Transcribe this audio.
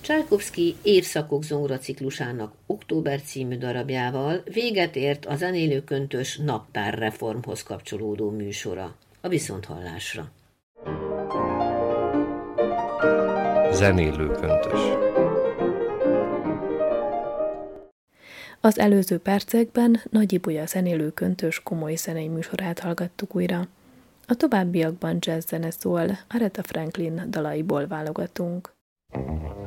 Csajkovszky Évszakok zongoraciklusának Október című darabjával véget ért a zenélőköntös naptárreformhoz kapcsolódó műsora. A viszonthallásra. Zenélőköntös. Az előző percekben Nagy Ibolya zenélőköntös komoly zenei műsorát hallgattuk újra. A továbbiakban jazz zene szól, Aretha Franklin dalaiból válogatunk.